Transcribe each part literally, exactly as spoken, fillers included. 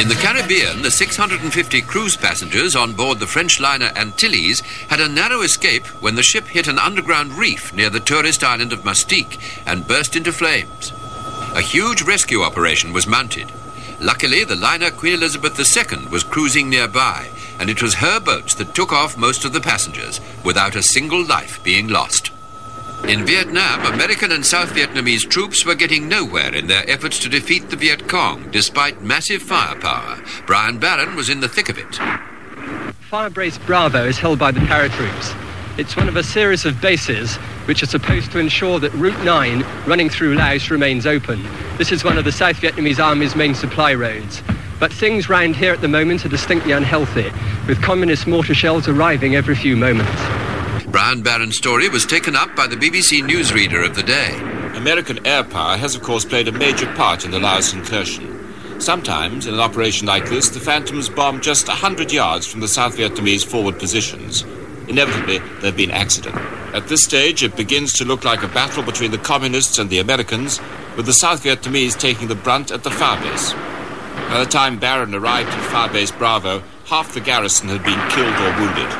In the Caribbean, the six hundred fifty cruise passengers on board the French liner Antilles had a narrow escape when the ship hit an underground reef near the tourist island of Mustique and burst into flames. A huge rescue operation was mounted. Luckily, the liner Queen Elizabeth the Second was cruising nearby, and it was her boats that took off most of the passengers, without a single life being lost. In Vietnam, American and South Vietnamese troops were getting nowhere in their efforts to defeat the Viet Cong, despite massive firepower. Brian Barron was in the thick of it. Firebase Bravo is held by the paratroops. It's one of a series of bases which are supposed to ensure that Route nine, running through Laos, remains open. This is one of the South Vietnamese Army's main supply roads. But things round here at the moment are distinctly unhealthy, with communist mortar shells arriving every few moments. Brian Barron's story was taken up by the B B C newsreader of the day. American air power has, of course, played a major part in the Laos incursion. Sometimes, in an operation like this, the Phantoms bomb just one hundred yards from the South Vietnamese forward positions. Inevitably, there have been accidents. At this stage, it begins to look like a battle between the Communists and the Americans, with the South Vietnamese taking the brunt at the firebase. By the time Barron arrived at Firebase Bravo, half the garrison had been killed or wounded.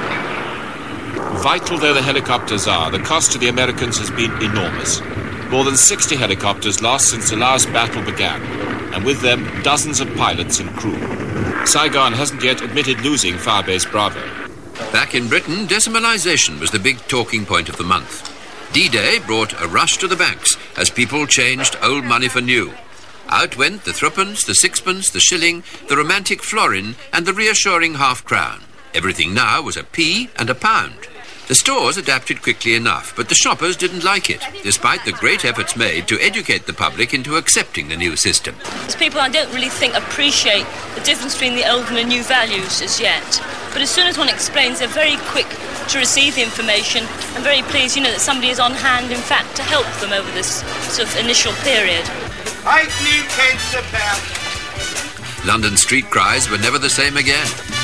Vital though the helicopters are, the cost to the Americans has been enormous. More than sixty helicopters lost since the last battle began, and with them dozens of pilots and crew. Saigon hasn't yet admitted losing Firebase Bravo. Back in Britain, decimalisation was the big talking point of the month. D-Day brought a rush to the banks as people changed old money for new. Out went the threepence, the sixpence, the shilling, the romantic florin, and the reassuring half-crown. Everything now was a p and a pound. The stores adapted quickly enough, but the shoppers didn't like it, despite the great efforts made to educate the public into accepting the new system. People, I don't really think, appreciate the difference between the old and the new values as yet. But as soon as one explains, they're very quick to receive the information and very pleased, you know, that somebody is on hand, in fact, to help them over this sort of initial period. London street cries were never the same again.